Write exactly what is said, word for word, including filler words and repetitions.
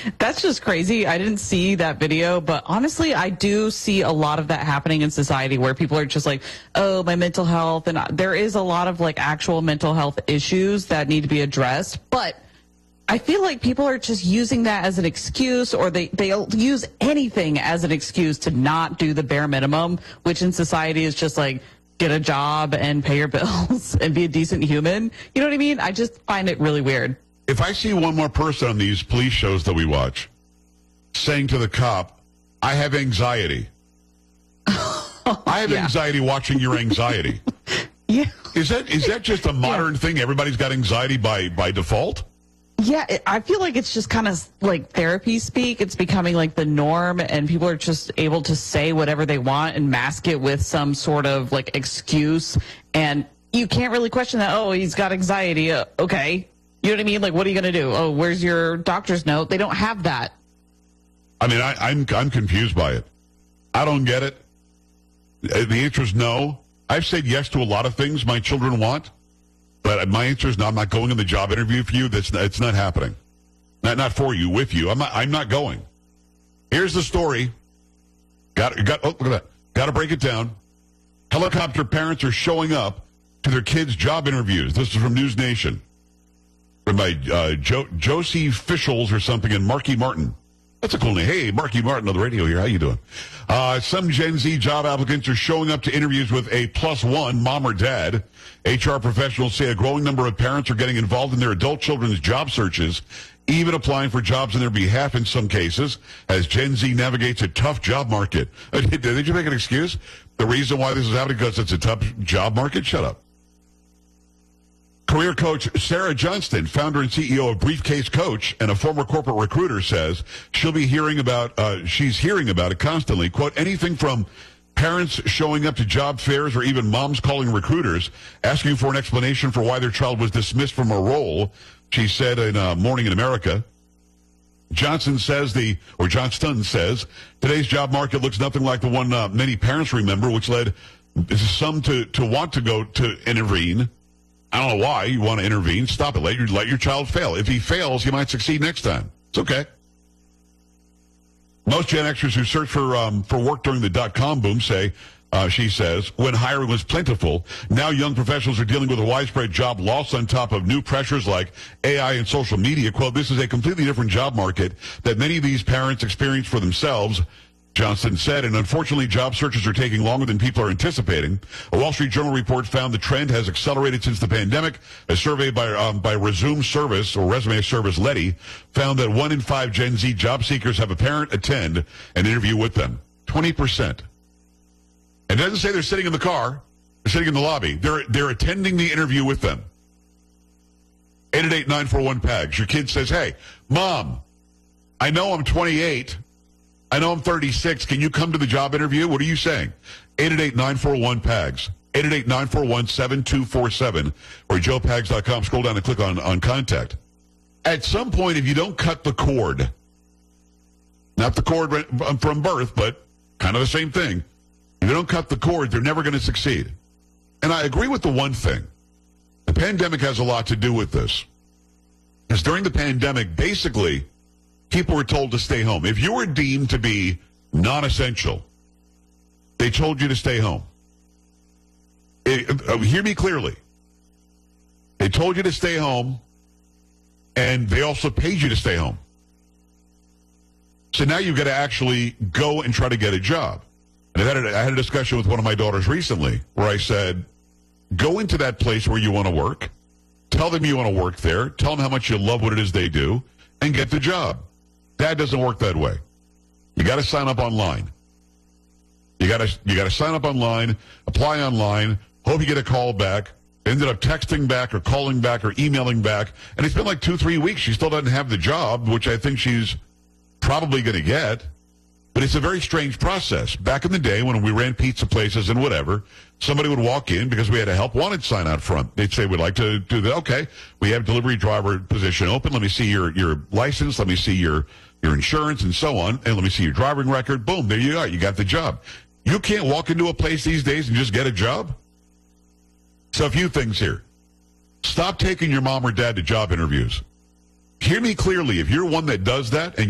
That's just crazy. I didn't see that video, but honestly, I do see a lot of that happening in society where people are just like, oh, my mental health. And there is a lot of like actual mental health issues that need to be addressed. But I feel like people are just using that as an excuse, or they, they'll use anything as an excuse to not do the bare minimum, which in society is just like, get a job and pay your bills and be a decent human. You know what I mean? I just find it really weird. If I see one more person on these police shows that we watch saying to the cop, I have anxiety. I have yeah. anxiety watching your anxiety. Yeah. Is that is that just a modern yeah. thing? Everybody's got anxiety by, by default? Yeah, it, I feel like it's just kind of like therapy speak. It's becoming like the norm, and people are just able to say whatever they want and mask it with some sort of like excuse. And you can't really question that. Oh, he's got anxiety. Uh, okay. You know what I mean? Like, what are you going to do? Oh, where's your doctor's note? They don't have that. I mean, I, I'm I'm confused by it. I don't get it. The answer is no. I've said yes to a lot of things my children want, but my answer is no. I'm not going on the job interview for you. That's it's not happening. Not not for you, with you. I'm not. I'm not going. Here's the story. Got got. Oh, look at that. Got to break it down. Helicopter parents are showing up to their kids' job interviews. This is from News Nation. From by uh, jo- Josie Fischels or something and Marky Martin. That's a cool name. Hey, Marky Martin on the radio here. How you doing? Uh, some Gen Z job applicants are showing up to interviews with a plus one, mom or dad. H R professionals say a growing number of parents are getting involved in their adult children's job searches, even applying for jobs on their behalf in some cases, as Gen Z navigates a tough job market. Did, did you make an excuse? The reason why this is happening because it's a tough job market? Shut up. Career coach Sarah Johnston, founder and C E O of Briefcase Coach and a former corporate recruiter, says she'll be hearing about, uh, she's hearing about it constantly. Quote, anything from parents showing up to job fairs or even moms calling recruiters, asking for an explanation for why their child was dismissed from a role, she said in uh, Morning in America. Johnson says the, or Johnston says, today's job market looks nothing like the one uh, many parents remember, which led some to, to want to go to intervene. I don't know why you want to intervene. Stop it. Let your, let your child fail. If he fails, he might succeed next time. It's okay. Most Gen Xers who search for um, for work during the dot-com boom say, uh, she says, when hiring was plentiful, now young professionals are dealing with a widespread job loss on top of new pressures like A I and social media. Quote, this is a completely different job market that many of these parents experience for themselves, Johnson said, and unfortunately, job searches are taking longer than people are anticipating. A Wall Street Journal report found the trend has accelerated since the pandemic. A survey by um, by Resume Service, or Resume Service Letty, found that one in five Gen Z job seekers have a parent attend an interview with them. twenty percent. And it doesn't say they're sitting in the car. They're sitting in the lobby. They're, they're attending the interview with them. eight eight eight, nine four one, P A G S. Your kid says, hey, Mom, I know I'm twenty-eight. I know I'm thirty-six. Can you come to the job interview? What are you saying? eight eight eight, nine four one, P A G S. eight eight eight, nine four one, seven two four seven or joe pags dot com. Scroll down and click on, on contact. At some point, if you don't cut the cord, not the cord from birth, but kind of the same thing, if you don't cut the cord, they're never going to succeed. And I agree with the one thing. The pandemic has a lot to do with this. Because during the pandemic, basically, people were told to stay home. If you were deemed to be non-essential, they told you to stay home. It, uh, hear me clearly. They told you to stay home, and they also paid you to stay home. So now you've got to actually go and try to get a job. And I had a, I had a discussion with one of my daughters recently where I said, go into that place where you want to work, tell them you want to work there, tell them how much you love what it is they do, and get the job. That doesn't work that way. You got to sign up online. You got to you got to sign up online, apply online, hope you get a call back. Ended up texting back or calling back or emailing back, and it's been like two, three weeks. She still doesn't have the job, which I think she's probably going to get. But it's a very strange process. Back in the day when we ran pizza places and whatever, somebody would walk in because we had a help wanted sign out front. They'd say, we'd like to do that. Okay, we have delivery driver position open. Let me see your, your license. Let me see your, your insurance and so on. And let me see your driving record. Boom, there you are. You got the job. You can't walk into a place these days and just get a job. So a few things here. Stop taking your mom or dad to job interviews. Hear me clearly. If you're one that does that and